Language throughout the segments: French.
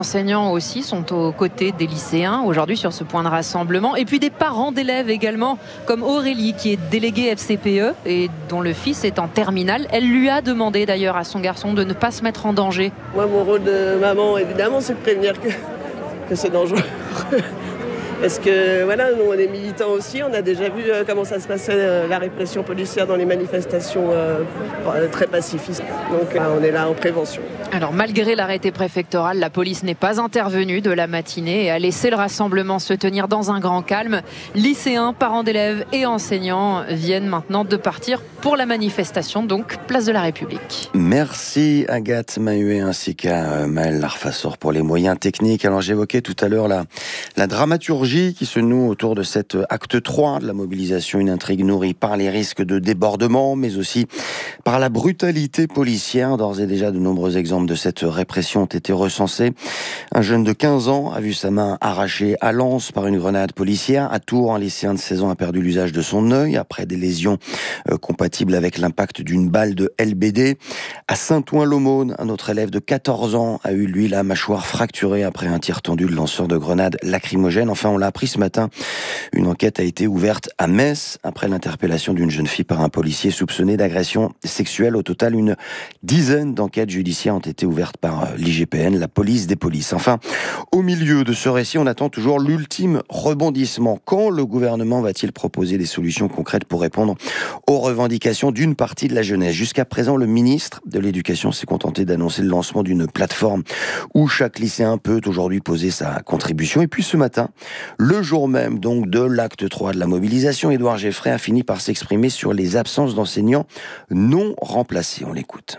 Enseignants aussi sont aux côtés des lycéens aujourd'hui sur ce point de rassemblement. Et puis des parents d'élèves également, comme Aurélie qui est déléguée FCPE et dont le fils est en terminale. Elle lui a demandé d'ailleurs à son garçon de ne pas se mettre en danger. Moi, mon rôle de maman, évidemment, c'est de prévenir que c'est dangereux. Parce que voilà, nous on est militants aussi, on a déjà vu comment ça se passait la répression policière dans les manifestations très pacifistes. Donc on est là en prévention. Alors malgré l'arrêté préfectoral, la police n'est pas intervenue de la matinée et a laissé le rassemblement se tenir dans un grand calme. Lycéens, parents d'élèves et enseignants viennent maintenant de partir pour la manifestation, donc place de la République. Merci Agathe Mahuet ainsi qu'à Maëlle Larfassor pour les moyens techniques. Alors j'évoquais tout à l'heure la dramaturgie qui se noue autour de cet acte 3 de la mobilisation, une intrigue nourrie par les risques de débordement, mais aussi par la brutalité policière. D'ores et déjà, de nombreux exemples de cette répression ont été recensés. Un jeune de 15 ans a vu sa main arrachée à Lens par une grenade policière. À Tours, un lycéen de 16 ans a perdu l'usage de son œil après des lésions compatibles avec l'impact d'une balle de LBD. À Saint-Ouen-l'Aumône, un autre élève de 14 ans a eu, lui, la mâchoire fracturée après un tir tendu de lanceur de grenades lacrymogènes. Enfin, on l'a appris ce matin, une enquête a été ouverte à Metz après l'interpellation d'une jeune fille par un policier soupçonné d'agression sexuelle. Au total, une dizaine d'enquêtes judiciaires ont été ouvertes par l'IGPN, la police des polices. Enfin, au milieu de ce récit, on attend toujours l'ultime rebondissement. Quand le gouvernement va-t-il proposer des solutions concrètes pour répondre aux revendications d'une partie de la jeunesse? Jusqu'à présent, le ministre de l'Éducation s'est contenté d'annoncer le lancement d'une plateforme où chaque lycéen peut aujourd'hui poser sa contribution. Et puis ce matin, le jour même donc de l'acte 3 de la mobilisation, Édouard Geffray a fini par s'exprimer sur les absences d'enseignants non remplacés. On l'écoute.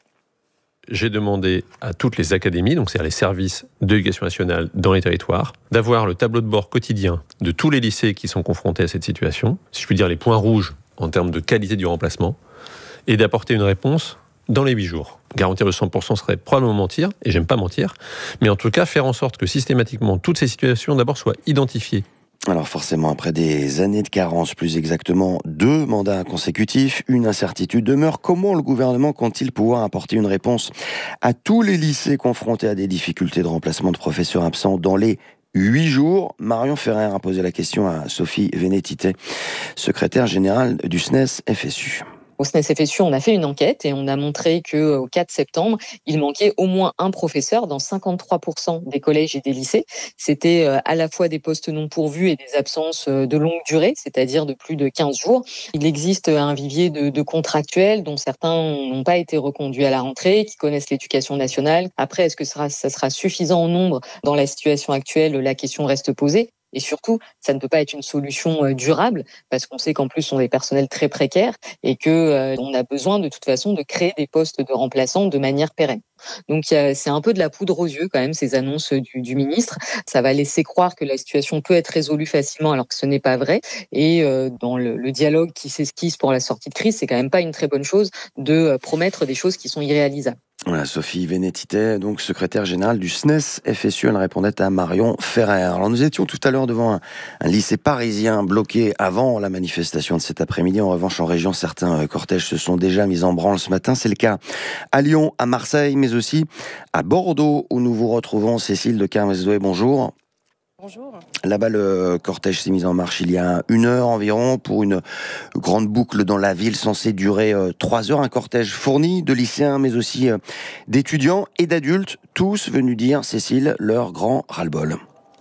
J'ai demandé à toutes les académies, donc c'est-à-dire les services de l'éducation nationale dans les territoires, d'avoir le tableau de bord quotidien de tous les lycées qui sont confrontés à cette situation, si je puis dire les points rouges en termes de qualité du remplacement, et d'apporter une réponse dans les 8 jours. Garantir le 100% serait probablement mentir, et j'aime pas mentir, mais en tout cas faire en sorte que systématiquement toutes ces situations d'abord soient identifiées. Alors forcément, après des années de carence, plus exactement 2 mandats consécutifs, une incertitude demeure. Comment le gouvernement compte-t-il pouvoir apporter une réponse à tous les lycées confrontés à des difficultés de remplacement de professeurs absents dans les 8 jours? Marion Ferrer a posé la question à Sophie Vénétité, secrétaire générale du SNES FSU. Au SNES-FSU, on a fait une enquête et on a montré qu'au 4 septembre, il manquait au moins un professeur dans 53% des collèges et des lycées. C'était à la fois des postes non pourvus et des absences de longue durée, c'est-à-dire de plus de 15 jours. Il existe un vivier de contractuels dont certains n'ont pas été reconduits à la rentrée, qui connaissent l'éducation nationale. Après, est-ce que ça sera suffisant en nombre dans la situation actuelle? La question reste posée. Et surtout, ça ne peut pas être une solution durable parce qu'on sait qu'en plus, on est des personnels très précaires et qu'on a besoin de toute façon de créer des postes de remplaçants de manière pérenne. Donc c'est un peu de la poudre aux yeux quand même, ces annonces du ministre. Ça va laisser croire que la situation peut être résolue facilement alors que ce n'est pas vrai. Et dans le dialogue qui s'esquisse pour la sortie de crise, c'est quand même pas une très bonne chose de promettre des choses qui sont irréalisables. Voilà, Sophie Vénétité, donc secrétaire générale du SNES FSU, elle répondait à Marion Ferrer. Alors nous étions tout à l'heure devant un lycée parisien bloqué avant la manifestation de cet après-midi. En revanche, en région, certains cortèges se sont déjà mis en branle ce matin. C'est le cas à Lyon, à Marseille, mais aussi à Bordeaux, où nous vous retrouvons. Cécile de Carmesdoué, bonjour. Bonjour. Là-bas, le cortège s'est mis en marche il y a 1 heure environ pour une grande boucle dans la ville censée durer 3 heures. Un cortège fourni de lycéens, mais aussi d'étudiants et d'adultes, tous venus dire, Cécile, leur grand ras-le-bol.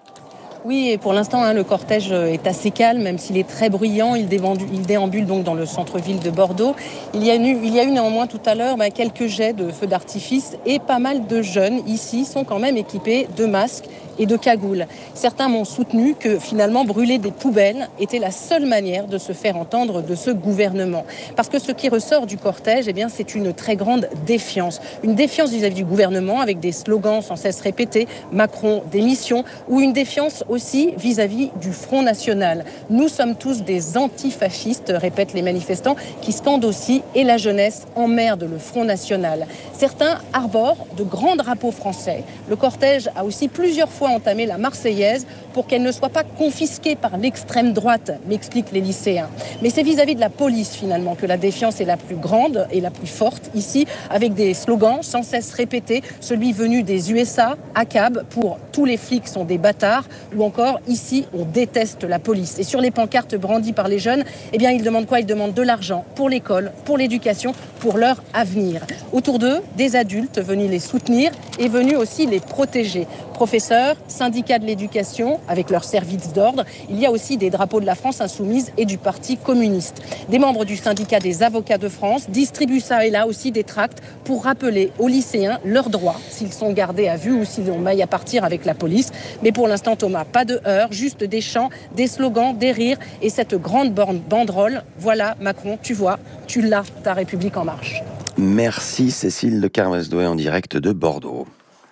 Oui, et pour l'instant, le cortège est assez calme, même s'il est très bruyant. Il déambule donc dans le centre-ville de Bordeaux. Il y a eu néanmoins tout à l'heure quelques jets de feux d'artifice et pas mal de jeunes ici sont quand même équipés de masques et de cagoules. Certains m'ont soutenu que finalement brûler des poubelles était la seule manière de se faire entendre de ce gouvernement. Parce que ce qui ressort du cortège, c'est une très grande défiance. Une défiance vis-à-vis du gouvernement avec des slogans sans cesse répétés, Macron démission, ou une défiance aussi vis-à-vis du Front National. Nous sommes tous des antifascistes, répètent les manifestants, qui scandent aussi « Et la jeunesse emmerde le Front National ». Certains arborent de grands drapeaux français. Le cortège a aussi plusieurs fois fois entamé la Marseillaise pour qu'elle ne soit pas confisquée par l'extrême droite, m'expliquent les lycéens. Mais c'est vis-à-vis de la police finalement que la défiance est la plus grande et la plus forte ici, avec des slogans sans cesse répétés, celui venu des USA, ACAB, pour tous les flics sont des bâtards, ou encore ici on déteste la police. Et sur les pancartes brandies par les jeunes, eh bien ils demandent quoi ? Ils demandent de l'argent pour l'école, pour l'éducation, pour leur avenir. Autour d'eux, des adultes venus les soutenir et venus aussi les protéger. Professeurs, syndicats de l'éducation, avec leurs services d'ordre. Il y a aussi des drapeaux de la France insoumise et du Parti communiste. Des membres du syndicat des avocats de France distribuent ça et là aussi des tracts pour rappeler aux lycéens leurs droits, s'ils sont gardés à vue ou s'ils ont maille à partir avec la police. Mais pour l'instant, Thomas, pas de heurts, juste des chants, des slogans, des rires et cette grande banderole. Voilà, Macron, tu vois, tu l'as, ta République en marche. Merci Cécile de Carvesdoué en direct de Bordeaux.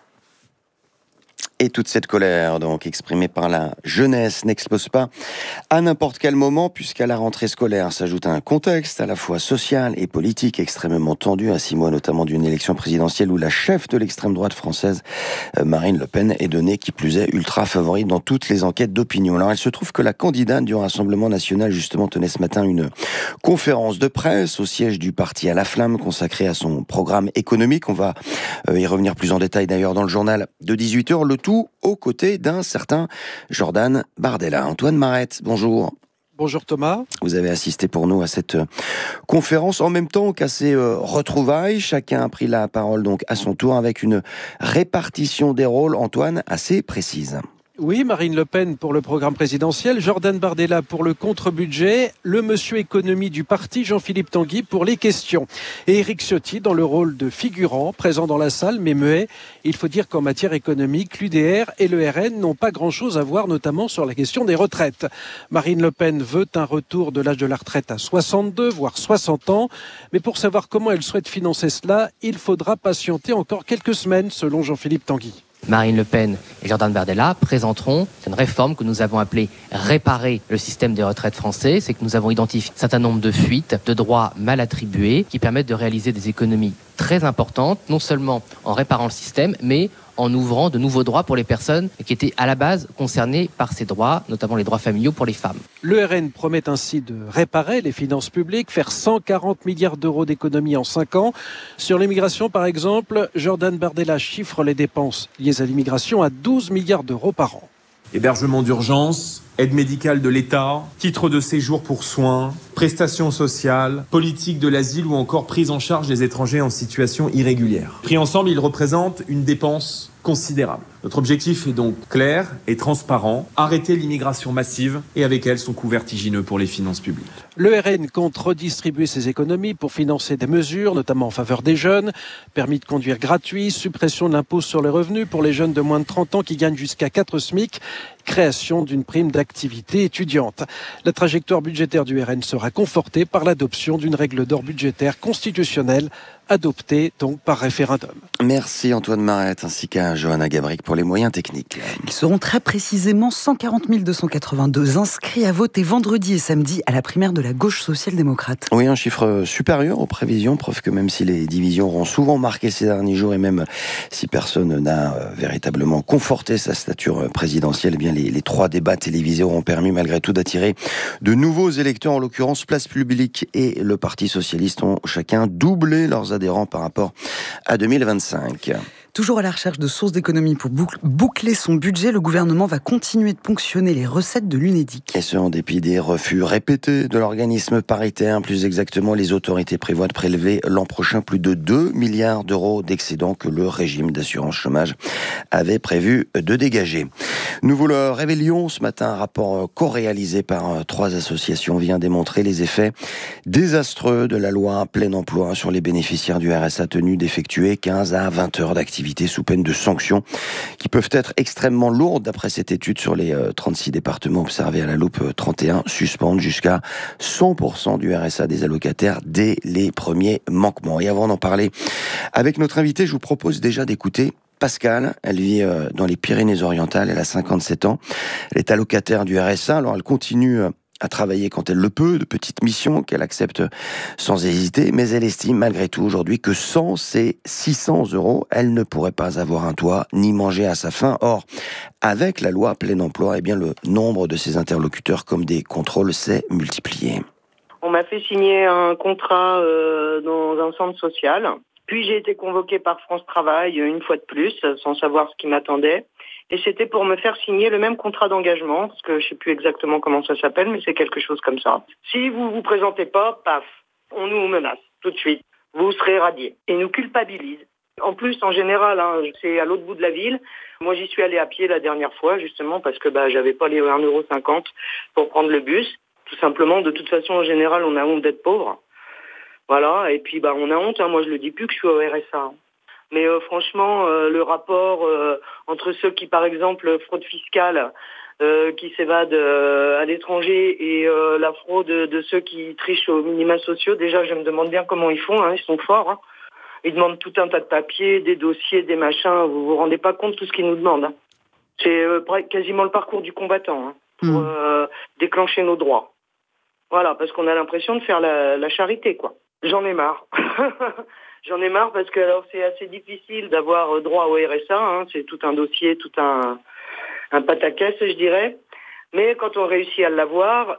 Et toute cette colère, donc, exprimée par la jeunesse, n'explose pas à n'importe quel moment, puisqu'à la rentrée scolaire s'ajoute un contexte à la fois social et politique extrêmement tendu, à 6 mois notamment d'une élection présidentielle où la chef de l'extrême droite française, Marine Le Pen, est donnée, qui plus est, ultra favorite dans toutes les enquêtes d'opinion. Alors, il se trouve que la candidate du Rassemblement national, justement, tenait ce matin une conférence de presse au siège du parti à la flamme, consacrée à son programme économique. On va y revenir plus en détail, d'ailleurs, dans le journal de 18h. Le tout aux côtés d'un certain Jordan Bardella. Antoine Marette, bonjour. Bonjour Thomas. Vous avez assisté pour nous à cette conférence en même temps qu'à ces retrouvailles. Chacun a pris la parole donc à son tour avec une répartition des rôles, Antoine, assez précise. Oui, Marine Le Pen pour le programme présidentiel, Jordan Bardella pour le contre-budget, le monsieur économie du parti, Jean-Philippe Tanguy pour les questions. Et Éric Ciotti dans le rôle de figurant, présent dans la salle mais muet. Il faut dire qu'en matière économique, l'UDR et le RN n'ont pas grand-chose à voir, notamment sur la question des retraites. Marine Le Pen veut un retour de l'âge de la retraite à 62, voire 60 ans. Mais pour savoir comment elle souhaite financer cela, il faudra patienter encore quelques semaines, selon Jean-Philippe Tanguy. Marine Le Pen et Jordan Bardella présenteront une réforme que nous avons appelée réparer le système des retraites français. C'est que nous avons identifié un certain nombre de fuites, de droits mal attribués qui permettent de réaliser des économies très importantes, non seulement en réparant le système, mais en ouvrant de nouveaux droits pour les personnes qui étaient à la base concernées par ces droits, notamment les droits familiaux pour les femmes. Le RN promet ainsi de réparer les finances publiques, faire 140 milliards d'euros d'économies en 5 ans. Sur l'immigration, par exemple, Jordan Bardella chiffre les dépenses liées à l'immigration à 12 milliards d'euros par an. Hébergement d'urgence, aide médicale de l'État, titre de séjour pour soins, prestations sociales, politique de l'asile ou encore prise en charge des étrangers en situation irrégulière. Pris ensemble, ils représentent une dépense considérable. Notre objectif est donc clair et transparent, arrêter l'immigration massive et avec elle son coût vertigineux pour les finances publiques. Le RN compte redistribuer ses économies pour financer des mesures, notamment en faveur des jeunes, permis de conduire gratuit, suppression de l'impôt sur les revenus pour les jeunes de moins de 30 ans qui gagnent jusqu'à 4 SMIC, création d'une prime d'activité étudiante. La trajectoire budgétaire du RN sera confortée par l'adoption d'une règle d'or budgétaire constitutionnelle adoptée donc par référendum. Merci Antoine Marette ainsi qu'à Johanna Gabric pour les moyens techniques. Ils seront très précisément 140 282 inscrits à voter vendredi et samedi à la primaire de la gauche social-démocrate. Oui, un chiffre supérieur aux prévisions, preuve que même si les divisions auront souvent marqué ces derniers jours et même si personne n'a véritablement conforté sa stature présidentielle, eh bien les 3 débats télévisés auront permis malgré tout d'attirer de nouveaux électeurs, en l'occurrence Place Publique et le Parti Socialiste ont chacun doublé leurs adhérents par rapport à 2025. Toujours à la recherche de sources d'économie pour boucler son budget, le gouvernement va continuer de ponctionner les recettes de l'Unédic. Et ce, en dépit des refus répétés de l'organisme paritaire. Plus exactement, les autorités prévoient de prélever l'an prochain plus de 2 milliards d'euros d'excédents que le régime d'assurance chômage avait prévu de dégager. Nous vous le révélions ce matin, un rapport co-réalisé par 3 associations vient démontrer les effets désastreux de la loi plein emploi sur les bénéficiaires du RSA tenus d'effectuer 15 à 20 heures d'activité sous peine de sanctions qui peuvent être extrêmement lourdes. D'après cette étude, sur les 36 départements observés à la loupe, 31 suspendent jusqu'à 100% du RSA des allocataires dès les premiers manquements. Et avant d'en parler avec notre invité, je vous propose déjà d'écouter Pascal. Elle vit dans les Pyrénées-Orientales, elle a 57 ans. Elle est allocataire du RSA, alors elle continue à travailler quand elle le peut, de petites missions qu'elle accepte sans hésiter, mais elle estime malgré tout aujourd'hui que sans ces 600 €, elle ne pourrait pas avoir un toit ni manger à sa faim. Or, avec la loi plein emploi, eh bien, le nombre de ses interlocuteurs comme des contrôles s'est multiplié. On m'a fait signer un contrat dans un centre social. Puis j'ai été convoquée par France Travail une fois de plus, sans savoir ce qui m'attendait. Et c'était pour me faire signer le même contrat d'engagement, parce que je ne sais plus exactement comment ça s'appelle, mais c'est quelque chose comme ça. Si vous ne vous présentez pas, paf, on nous menace tout de suite. Vous serez radiés. Et nous culpabilise. En plus, en général, c'est à l'autre bout de la ville. Moi, j'y suis allée à pied la dernière fois, justement, parce que j'avais pas les 1,50 € pour prendre le bus. Tout simplement, de toute façon, en général, on a honte d'être pauvre. Voilà, et puis on a honte, moi je le dis plus que je suis au RSA. Mais franchement, le rapport entre ceux qui, par exemple, fraude fiscale, qui s'évadent à l'étranger et la fraude de ceux qui trichent aux minima sociaux, déjà je me demande bien comment ils font, ils sont forts. Ils demandent tout un tas de papiers, des dossiers, des machins, vous vous rendez pas compte de tout ce qu'ils nous demandent. C'est quasiment le parcours du combattant pour déclencher nos droits. Voilà, parce qu'on a l'impression de faire la charité, quoi. J'en ai marre. J'en ai marre parce que alors c'est assez difficile d'avoir droit au RSA. C'est tout un dossier, tout un pataquès, je dirais. Mais quand on réussit à l'avoir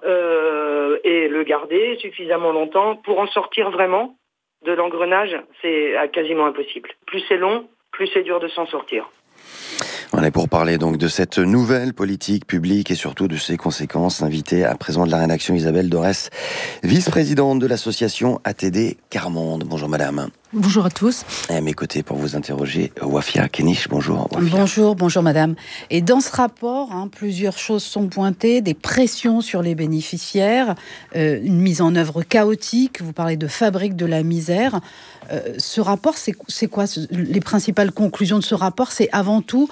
et le garder suffisamment longtemps pour en sortir vraiment de l'engrenage, c'est quasiment impossible. Plus c'est long, plus c'est dur de s'en sortir. On est pour parler donc de cette nouvelle politique publique et surtout de ses conséquences. Invitée à présent de la rédaction Isabelle Dorès, vice-présidente de l'association ATD Quart-Monde. Bonjour madame. Bonjour à tous. Et à mes côtés pour vous interroger, Wafia Kenich. Bonjour Wafia. Bonjour madame. Et dans ce rapport, plusieurs choses sont pointées, des pressions sur les bénéficiaires, une mise en œuvre chaotique, vous parlez de fabrique de la misère. Ce rapport, c'est quoi les principales conclusions de ce rapport? C'est avant tout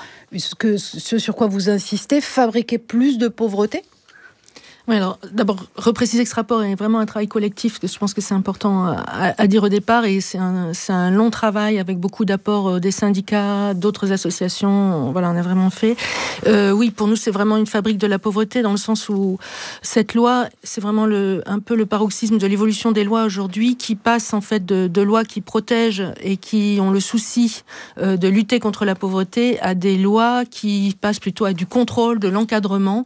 ce sur quoi vous insistez, fabriquer plus de pauvreté? Oui, alors d'abord, repréciser que ce rapport est vraiment un travail collectif, que je pense que c'est important à dire au départ, et c'est un long travail avec beaucoup d'apports des syndicats, d'autres associations, voilà, on a vraiment fait. Oui, pour nous, c'est vraiment une fabrique de la pauvreté, dans le sens où cette loi, c'est vraiment un peu le paroxysme de l'évolution des lois aujourd'hui, qui passent en fait de lois qui protègent et qui ont le souci de lutter contre la pauvreté, à des lois qui passent plutôt à du contrôle, de l'encadrement,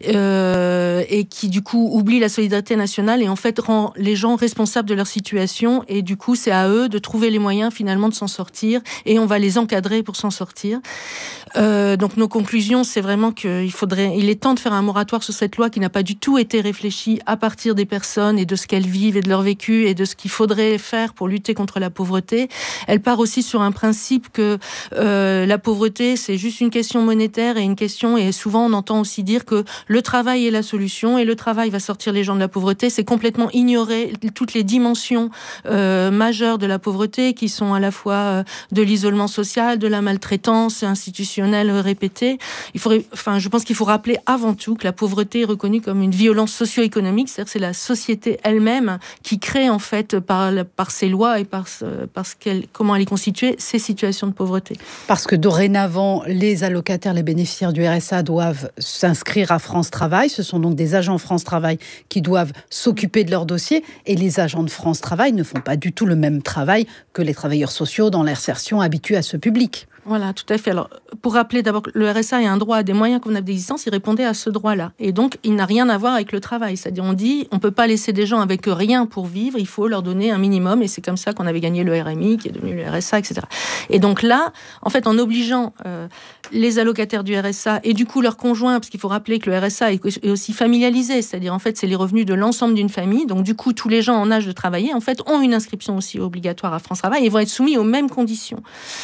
et qui du coup oublie la solidarité nationale et en fait rend les gens responsables de leur situation, et du coup c'est à eux de trouver les moyens finalement de s'en sortir, et on va les encadrer pour s'en sortir. Donc nos conclusions, c'est vraiment il est temps de faire un moratoire sur cette loi qui n'a pas du tout été réfléchie à partir des personnes et de ce qu'elles vivent et de leur vécu et de ce qu'il faudrait faire pour lutter contre la pauvreté. Elle part aussi sur un principe que la pauvreté, c'est juste une question monétaire et souvent on entend aussi dire que le travail est la solution et le travail va sortir les gens de la pauvreté. C'est complètement ignorer toutes les dimensions majeures de la pauvreté, qui sont à la fois de l'isolement social, de la maltraitance institutionnelle répétée. Je pense qu'il faut rappeler avant tout que la pauvreté est reconnue comme une violence socio-économique, c'est-à-dire que c'est la société elle-même qui crée en fait par ses lois et comment elle est constituée, ces situations de pauvreté. Parce que dorénavant, les allocataires, les bénéficiaires du RSA doivent s'inscrire à France Travail. Ce sont donc des agents France Travail qui doivent s'occuper de leur dossier, et les agents de France Travail ne font pas du tout le même travail que les travailleurs sociaux dans l'insertion habitués à ce public. Voilà, tout à fait. Alors, pour rappeler d'abord que le RSA est un droit à des moyens convenables d'existence, il répondait à ce droit-là. Et donc, il n'a rien à voir avec le travail. C'est-à-dire, on dit, on ne peut pas laisser des gens avec rien pour vivre, il faut leur donner un minimum, et c'est comme ça qu'on avait gagné le RMI, qui est devenu le RSA, etc. Et donc là, en fait, en obligeant les allocataires du RSA, et du coup leurs conjoints, parce qu'il faut rappeler que le RSA est aussi familialisé, c'est-à-dire, en fait, c'est les revenus de l'ensemble d'une famille, donc du coup, tous les gens en âge de travailler, en fait, ont une inscription aussi obligatoire à France Travail et vont être soumis aux mêmes conditions.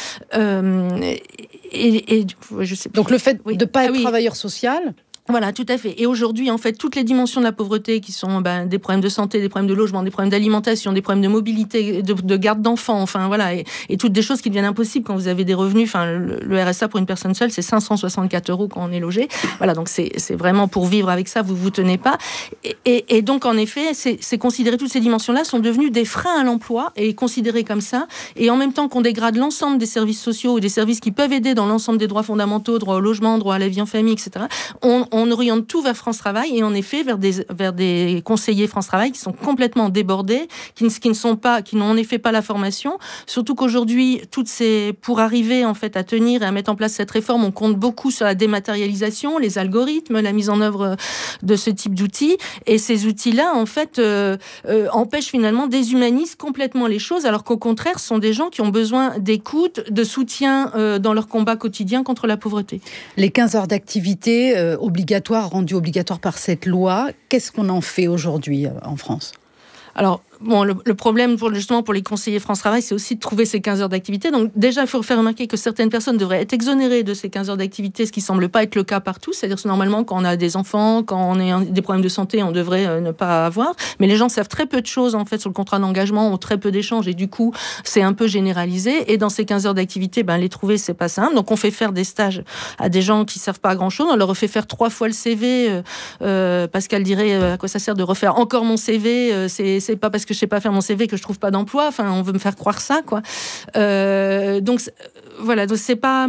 Je sais plus. Donc le fait de ne pas être travailleur social... Voilà, tout à fait. Et aujourd'hui, en fait, toutes les dimensions de la pauvreté, qui sont des problèmes de santé, des problèmes de logement, des problèmes d'alimentation, des problèmes de mobilité, de garde d'enfants, enfin voilà, et toutes des choses qui deviennent impossibles quand vous avez des revenus. Enfin, le RSA pour une personne seule, c'est 564 € quand on est logé. Voilà, donc c'est vraiment pour vivre avec ça, vous tenez pas. Et donc, en effet, c'est considéré, toutes ces dimensions-là sont devenues des freins à l'emploi et considérées comme ça. Et en même temps qu'on dégrade l'ensemble des services sociaux ou des services qui peuvent aider dans l'ensemble des droits fondamentaux, droit au logement, droit à la vie en famille, etc., on oriente tout vers France Travail et en effet vers des conseillers France Travail qui sont complètement débordés, qui n'ont en effet pas la formation. Surtout qu'aujourd'hui, pour arriver en fait à tenir et à mettre en place cette réforme, on compte beaucoup sur la dématérialisation, les algorithmes, la mise en œuvre de ce type d'outils. Et ces outils-là, en fait, empêchent finalement, déshumanisent complètement les choses, alors qu'au contraire, ce sont des gens qui ont besoin d'écoute, de soutien dans leur combat quotidien contre la pauvreté. Les 15 heures d'activité obligatoires, rendues obligatoires par cette loi, qu'est-ce qu'on en fait aujourd'hui en France ? Alors, le problème pour les conseillers France Travail, c'est aussi de trouver ces 15 heures d'activité. Donc déjà, il faut faire remarquer que certaines personnes devraient être exonérées de ces 15 heures d'activité, ce qui ne semble pas être le cas partout. C'est-à-dire que normalement, quand on a des enfants, quand on a des problèmes de santé, on devrait ne pas avoir. Mais les gens savent très peu de choses en fait sur le contrat d'engagement, ont très peu d'échanges et du coup, c'est un peu généralisé. Et dans ces 15 heures d'activité, les trouver, c'est pas simple. Donc on fait faire des stages à des gens qui ne savent pas grand-chose. On leur fait faire 3 fois le CV. Pascal dirait à quoi ça sert de refaire encore mon CV. C'est pas parce que je sais pas faire mon CV que je trouve pas d'emploi. Enfin, on veut me faire croire ça, quoi. Donc voilà, donc c'est pas.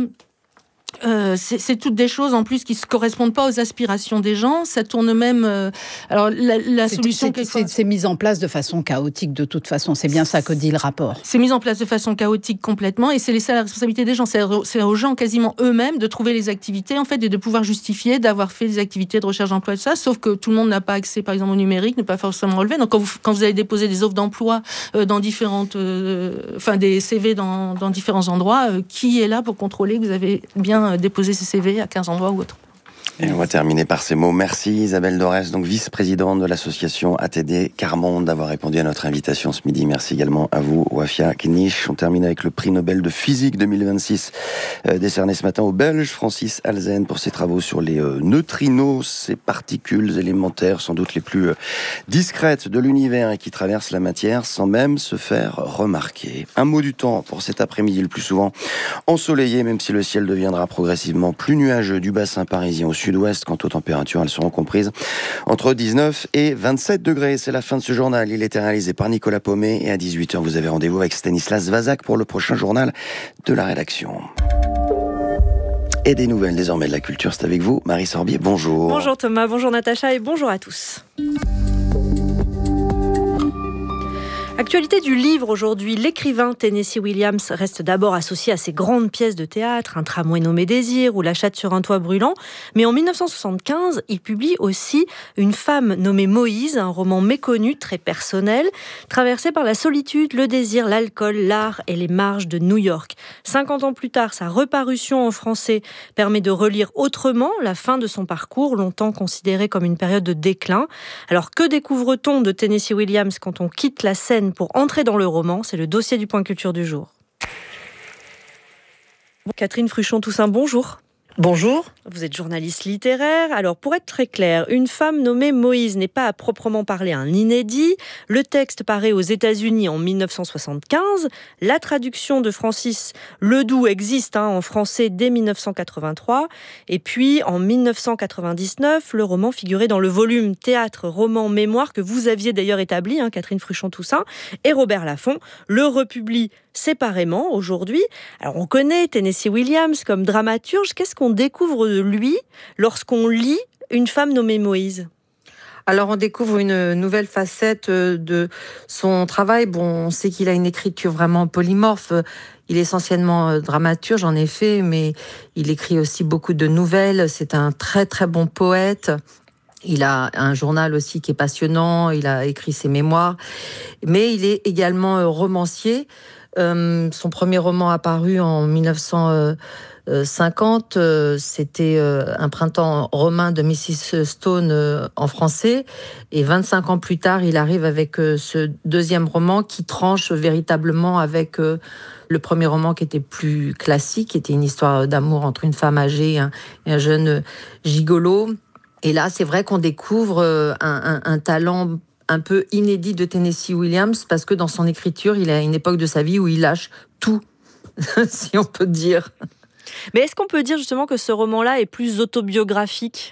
C'est toutes des choses en plus qui ne correspondent pas aux aspirations des gens. Ça tourne même. Alors la solution, c'est mis en place de façon chaotique de toute façon. C'est bien ça que dit le rapport. C'est mis en place de façon chaotique complètement, et c'est laissé à la responsabilité des gens. C'est aux gens quasiment eux-mêmes de trouver les activités en fait et de pouvoir justifier d'avoir fait des activités de recherche d'emploi et tout ça. Sauf que tout le monde n'a pas accès, par exemple, au numérique, ne pas forcément relevé. Donc quand vous avez déposé des offres d'emploi dans différentes, des CV dans différents endroits, qui est là pour contrôler que vous avez bien déposer ses CV à 15 endroits ou autres. Et on va terminer par ces mots. Merci Isabelle Dorès, donc vice-présidente de l'association ATD Quart-Monde, d'avoir répondu à notre invitation ce midi. Merci également à vous, Wafia Knish. On termine avec le prix Nobel de physique 2026, décerné ce matin au Belge Francis Halzen pour ses travaux sur les neutrinos, ces particules élémentaires sans doute les plus discrètes de l'univers et qui traversent la matière sans même se faire remarquer. Un mot du temps pour cet après-midi, le plus souvent ensoleillé, même si le ciel deviendra progressivement plus nuageux du bassin parisien au sud-ouest. Quant aux températures, elles seront comprises entre 19 et 27 degrés. C'est la fin de ce journal. Il était réalisé par Nicolas Paumet et à 18h, vous avez rendez-vous avec Stanislas Vazak pour le prochain journal de la rédaction. Et des nouvelles désormais de la culture, c'est avec vous, Marie Sorbier. Bonjour. Bonjour Thomas, bonjour Natacha et bonjour à tous. Actualité du livre aujourd'hui, l'écrivain Tennessee Williams reste d'abord associé à ses grandes pièces de théâtre, Un tramway nommé Désir ou La chatte sur un toit brûlant. Mais en 1975, il publie aussi Une femme nommée Moïse, un roman méconnu, très personnel, traversé par la solitude, le désir, l'alcool, l'art et les marges de New York. 50 ans plus tard, sa reparution en français permet de relire autrement la fin de son parcours, longtemps considéré comme une période de déclin. Alors que découvre-t-on de Tennessee Williams quand on quitte la scène pour entrer dans le roman? C'est le dossier du Point Culture du jour. Catherine Fruchon-Toussaint, bonjour. Bonjour. Vous êtes journaliste littéraire. Alors, pour être très clair, Une femme nommée Moïse n'est pas à proprement parler un inédit. Le texte paraît aux États-Unis en 1975. La traduction de Francis Ledoux existe en français dès 1983. Et puis, en 1999, le roman figurait dans le volume Théâtre, roman, mémoire que vous aviez d'ailleurs établi, Catherine Fruchon-Toussaint, et Robert Laffont le republie séparément aujourd'hui. Alors, on connaît Tennessee Williams comme dramaturge. Qu'est-ce qu'on découvre de lui lorsqu'on lit Une femme nommée Moïse? Alors, on découvre une nouvelle facette de son travail. Bon, on sait qu'il a une écriture vraiment polymorphe. Il est essentiellement dramaturge, en effet, mais il écrit aussi beaucoup de nouvelles. C'est un très, très bon poète. Il a un journal aussi qui est passionnant. Il a écrit ses mémoires. Mais il est également romancier. Son premier roman apparu en 1950, c'était Un printemps romain de Mrs. Stone en français. Et 25 ans plus tard, il arrive avec ce deuxième roman qui tranche véritablement avec le premier roman qui était plus classique, qui était une histoire d'amour entre une femme âgée et un jeune gigolo. Et là, c'est vrai qu'on découvre un talent un peu inédit de Tennessee Williams, parce que dans son écriture, il a une époque de sa vie où il lâche tout, si on peut dire. Mais est-ce qu'on peut dire justement que ce roman-là est plus autobiographique ?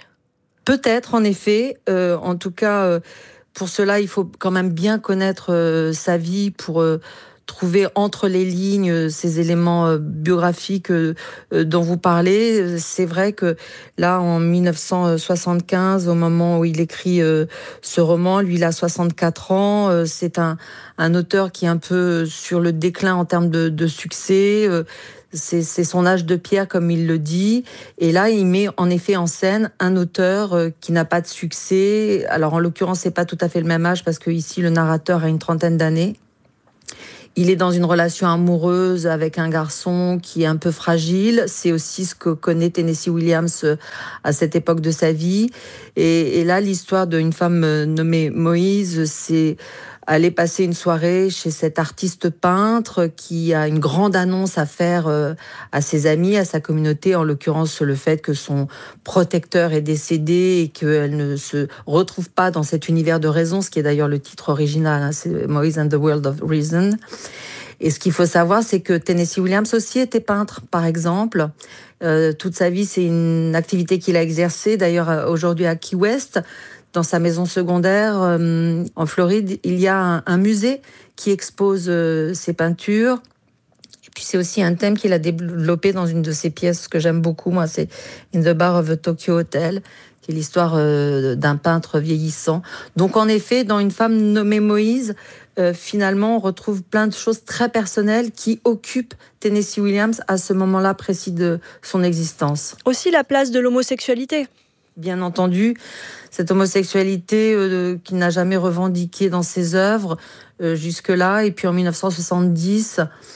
Peut-être, en effet. En tout cas, pour cela, il faut quand même bien connaître sa vie pour trouver entre les lignes ces éléments biographiques dont vous parlez. C'est vrai que là, en 1975, au moment où il écrit ce roman, lui, il a 64 ans. C'est un auteur qui est un peu sur le déclin en termes de succès. C'est son âge de pierre, comme il le dit. Et là, il met en effet en scène un auteur qui n'a pas de succès. Alors, en l'occurrence, c'est pas tout à fait le même âge parce que ici, le narrateur a une 30aine d'années. Il est dans une relation amoureuse avec un garçon qui est un peu fragile. C'est aussi ce que connaît Tennessee Williams à cette époque de sa vie. Et là, l'histoire d'une femme nommée Moïse, c'est aller passer une soirée chez cet artiste peintre qui a une grande annonce à faire à ses amis, à sa communauté, en l'occurrence le fait que son protecteur est décédé et qu'elle ne se retrouve pas dans cet univers de raison, ce qui est d'ailleurs le titre original, hein, c'est Moïse and the World of Reason. Et ce qu'il faut savoir, c'est que Tennessee Williams aussi était peintre, par exemple. Toute sa vie, c'est une activité qu'il a exercée, d'ailleurs aujourd'hui à Key West. Dans sa maison secondaire en Floride, il y a un musée qui expose ses peintures. Et puis c'est aussi un thème qu'il a développé dans une de ses pièces que j'aime beaucoup, moi, c'est In the Bar of the Tokyo Hotel, qui est l'histoire d'un peintre vieillissant. Donc en effet, dans Une femme nommée Moïse, finalement, on retrouve plein de choses très personnelles qui occupent Tennessee Williams à ce moment-là précis de son existence. Aussi la place de l'homosexualité. Bien entendu, cette homosexualité qu'il n'a jamais revendiquée dans ses œuvres jusque-là. Et puis en 1970,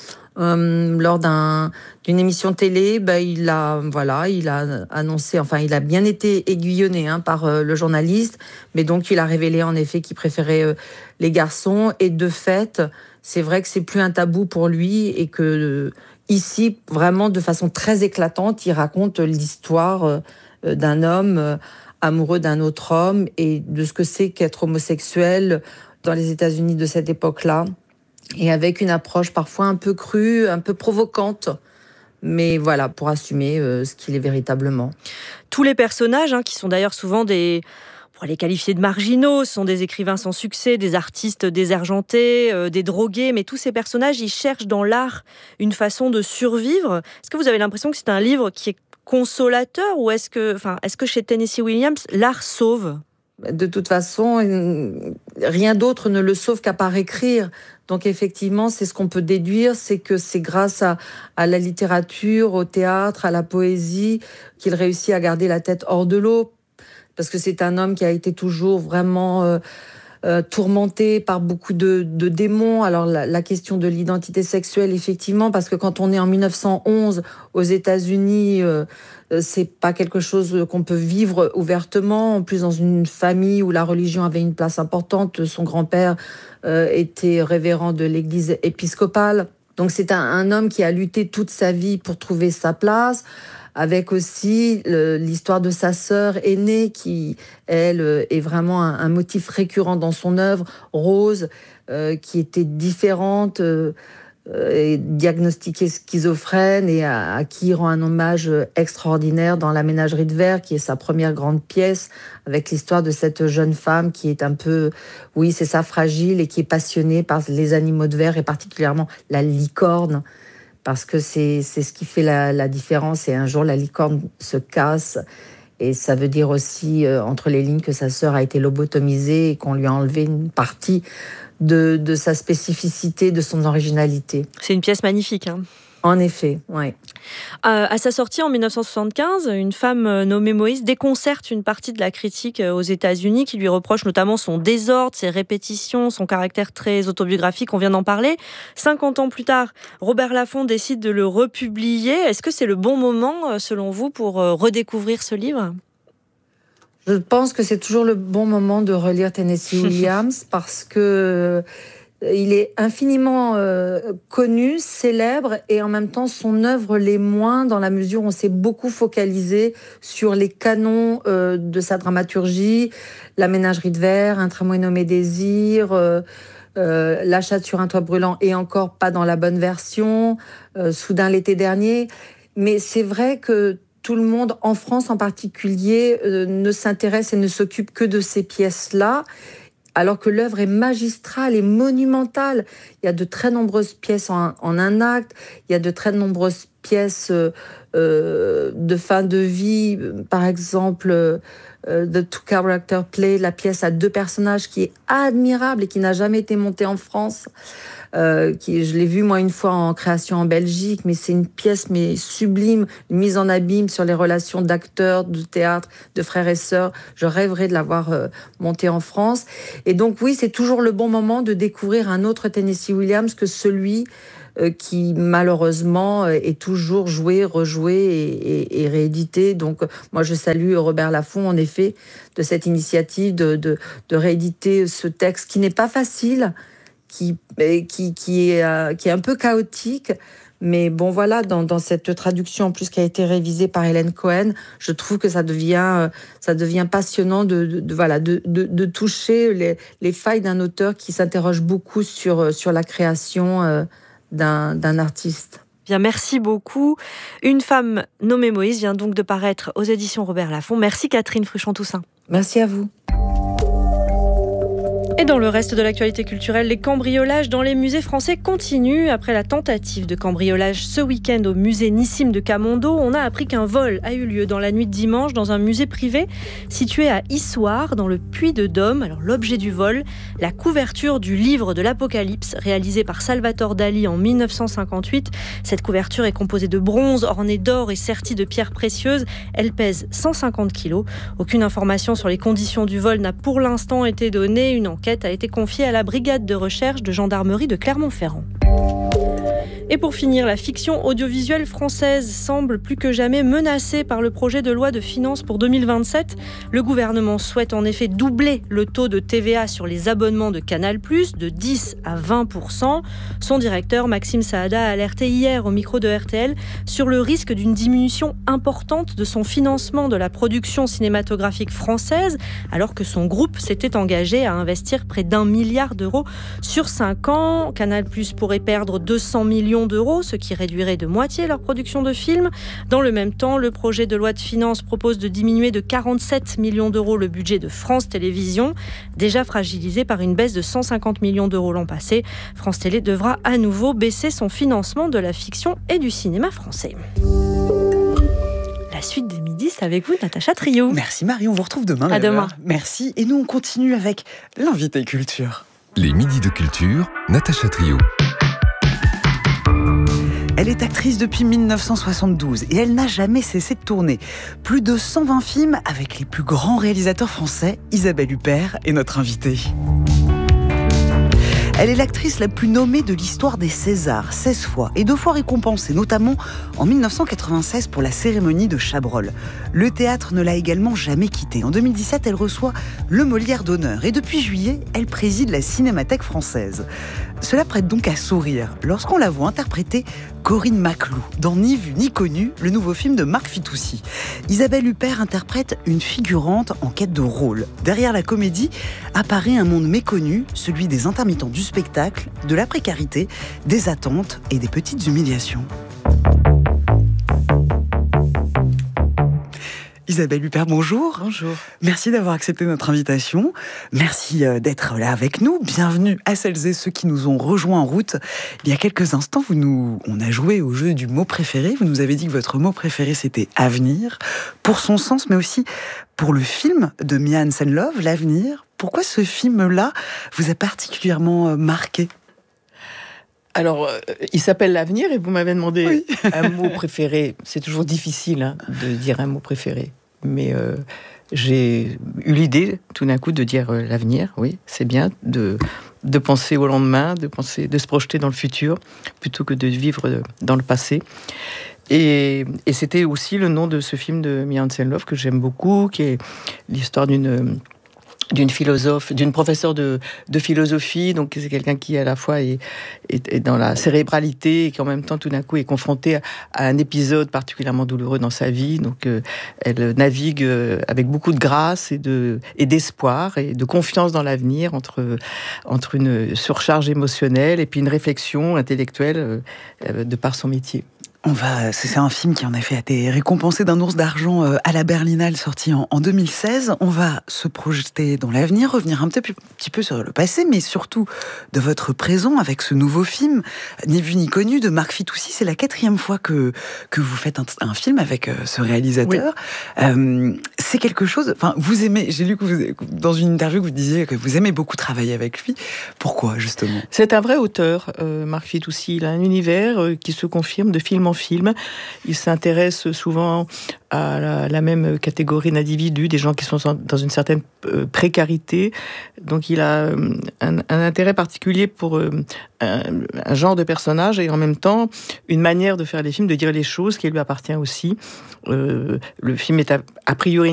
lors d'une émission télé, il a annoncé, enfin il a bien été aiguillonné par le journaliste, mais donc il a révélé en effet qu'il préférait les garçons. Et de fait, c'est vrai que c'est plus un tabou pour lui et que ici, vraiment de façon très éclatante, il raconte l'histoire d'un homme amoureux d'un autre homme et de ce que c'est qu'être homosexuel dans les États-Unis de cette époque-là, et avec une approche parfois un peu crue, un peu provocante, mais voilà, pour assumer ce qu'il est véritablement. Tous les personnages, qui sont d'ailleurs souvent pour les qualifier de marginaux, sont des écrivains sans succès, des artistes désargentés, des drogués, mais tous ces personnages, ils cherchent dans l'art une façon de survivre. Est-ce que vous avez l'impression que c'est un livre qui est consolateur ou est-ce que chez Tennessee Williams, l'art sauve ? De toute façon, rien d'autre ne le sauve qu'à part écrire. Donc effectivement, c'est ce qu'on peut déduire, c'est que c'est grâce à la littérature, au théâtre, à la poésie, qu'il réussit à garder la tête hors de l'eau. Parce que c'est un homme qui a été toujours vraiment tourmenté par beaucoup de démons. Alors la question de l'identité sexuelle, effectivement, parce que quand on est en 1911 aux États-Unis, c'est pas quelque chose qu'on peut vivre ouvertement. En plus, dans une famille où la religion avait une place importante, son grand-père était révérend de l'église épiscopale. Donc c'est un homme qui a lutté toute sa vie pour trouver sa place, avec aussi l'histoire de sa sœur aînée qui, elle, est vraiment un motif récurrent dans son œuvre, Rose, qui était différente, et diagnostiquée schizophrène et à qui il rend un hommage extraordinaire dans La Ménagerie de verre, qui est sa première grande pièce, avec l'histoire de cette jeune femme qui est un peu, oui, c'est ça, fragile et qui est passionnée par les animaux de verre et particulièrement la licorne. Parce que c'est ce qui fait la différence. Et un jour, la licorne se casse. Et ça veut dire aussi, entre les lignes, que sa sœur a été lobotomisée et qu'on lui a enlevé une partie de sa spécificité, de son originalité. C'est une pièce magnifique. En effet, oui. À sa sortie en 1975, Une femme nommée Moïse déconcerte une partie de la critique aux États-Unis qui lui reproche notamment son désordre, ses répétitions, son caractère très autobiographique, on vient d'en parler. 50 ans plus tard, Robert Laffont décide de le republier. Est-ce que c'est le bon moment, selon vous, pour redécouvrir ce livre ? Je pense que c'est toujours le bon moment de relire Tennessee Williams parce que il est infiniment connu, célèbre, et en même temps son œuvre l'est moins dans la mesure où on s'est beaucoup focalisé sur les canons de sa dramaturgie, La Ménagerie de verre, Un tramway nommé Désir, La chatte sur un toit brûlant et encore pas dans la bonne version, Soudain l'été dernier. Mais c'est vrai que tout le monde, en France en particulier, ne s'intéresse et ne s'occupe que de ces pièces-là. alors que l'œuvre est magistrale et monumentale. Il y a de très nombreuses pièces en un acte, il y a de très nombreuses pièces de fin de vie, par exemple The Two Character Play, la pièce à 2 personnages qui est admirable et qui n'a jamais été montée en France. Je l'ai vue moi une fois en création en Belgique, mais c'est une pièce sublime, une mise en abîme sur les relations d'acteurs, de théâtre, de frères et sœurs. Je rêverais de l'avoir montée en France. Et donc oui, c'est toujours le bon moment de découvrir un autre Tennessee Williams que celui qui malheureusement est toujours joué, rejoué et réédité. Donc moi je salue Robert Laffont en effet de cette initiative de rééditer ce texte qui n'est pas facile, qui est un peu chaotique. Mais bon, voilà, dans cette traduction en plus qui a été révisée par Hélène Cohen, je trouve que ça devient passionnant de toucher les failles d'un auteur qui s'interroge beaucoup sur la création d'un artiste. Bien, merci beaucoup. Une femme nommée Moïse vient donc de paraître aux éditions Robert Laffont. Merci Catherine Fruchon-Toussaint. Merci à vous. Et dans le reste de l'actualité culturelle, les cambriolages dans les musées français continuent. Après la tentative de cambriolage ce week-end au musée Nissim de Camondo, on a appris qu'un vol a eu lieu dans la nuit de dimanche dans un musée privé situé à Issoire, dans le Puy-de-Dôme. Alors l'objet du vol, la couverture du livre de l'Apocalypse, réalisé par Salvatore Dali en 1958. Cette couverture est composée de bronze orné d'or et sertie de pierres précieuses. Elle pèse 150 kilos. Aucune information sur les conditions du vol n'a pour l'instant été donnée. Une enquête a été confiée à la brigade de recherche de gendarmerie de Clermont-Ferrand. Et pour finir, la fiction audiovisuelle française semble plus que jamais menacée par le projet de loi de finances pour 2027. Le gouvernement souhaite en effet doubler le taux de TVA sur les abonnements de Canal+, de 10 à 20%. Son directeur, Maxime Saada, a alerté hier au micro de RTL sur le risque d'une diminution importante de son financement de la production cinématographique française, alors que son groupe s'était engagé à investir près d'1 milliard d'euros sur 5 ans. Canal+ pourrait perdre 200 millions d'euros, ce qui réduirait de moitié leur production de films. Dans le même temps, le projet de loi de finances propose de diminuer de 47 millions d'euros le budget de France Télévisions, déjà fragilisé par une baisse de 150 millions d'euros l'an passé. France Télé devra à nouveau baisser son financement de la fiction et du cinéma français. La suite des midis, c'est avec vous, Natacha Trio. Merci Marie, on vous retrouve demain. À demain. Merci. Et nous, on continue avec l'invité culture. Les midis de culture, Natacha Trio. Elle est actrice depuis 1972 et elle n'a jamais cessé de tourner. Plus de 120 films avec les plus grands réalisateurs français. Isabelle Huppert est notre invitée. Elle est l'actrice la plus nommée de l'histoire des Césars, 16 fois, et 2 fois récompensée, notamment en 1996 pour la cérémonie de Chabrol. Le théâtre ne l'a également jamais quittée. En 2017, elle reçoit le Molière d'honneur, et depuis juillet, elle préside la Cinémathèque française. Cela prête donc à sourire lorsqu'on la voit interpréter Corinne Maclou dans Ni vu ni connu, le nouveau film de Marc Fitoussi. Isabelle Huppert interprète une figurante en quête de rôle. Derrière la comédie apparaît un monde méconnu, celui des intermittents du spectacle, de la précarité, des attentes et des petites humiliations. Isabelle Huppert, bonjour. Bonjour. Merci d'avoir accepté notre invitation. Merci d'être là avec nous. Bienvenue à celles et ceux qui nous ont rejoints en route. Il y a quelques instants, on a joué au jeu du mot préféré. Vous nous avez dit que votre mot préféré, c'était « avenir », pour son sens, mais aussi pour le film de Mia Hansen-Løve, « L'avenir ». Pourquoi ce film-là vous a particulièrement marqué ? Alors, il s'appelle L'Avenir et vous m'avez demandé un mot préféré. C'est toujours difficile de dire un mot préféré. Mais j'ai eu l'idée, tout d'un coup, de dire l'avenir. Oui, c'est bien de penser au lendemain, de se projeter dans le futur, plutôt que de vivre dans le passé. Et c'était aussi le nom de ce film de Mia Hansen-Løve que j'aime beaucoup, qui est l'histoire d'une philosophe, d'une professeure de philosophie, donc c'est quelqu'un qui à la fois est dans la cérébralité et qui en même temps tout d'un coup est confronté à un épisode particulièrement douloureux dans sa vie. Donc elle navigue avec beaucoup de grâce et d'espoir et de confiance dans l'avenir entre une surcharge émotionnelle et puis une réflexion intellectuelle de par son métier. C'est un film qui en effet a été récompensé d'un ours d'argent à la Berlinale, sorti en 2016. On va se projeter dans l'avenir, revenir un petit peu sur le passé, mais surtout de votre présent avec ce nouveau film, Ni vu ni connu, de Marc Fitoussi. C'est la 4e fois que vous faites un film avec ce réalisateur. Oui. C'est quelque chose... Enfin, vous aimez... J'ai lu que dans une interview que vous disiez que vous aimez beaucoup travailler avec lui. Pourquoi, justement ? C'est un vrai auteur, Marc Fitoussi. Il a un univers qui se confirme de film en film. Il s'intéresse souvent à la même catégorie d'individus, des gens qui sont dans une certaine précarité. Donc il a un intérêt particulier pour un genre de personnage et en même temps une manière de faire les films, de dire les choses qui lui appartient aussi. Le film est a priori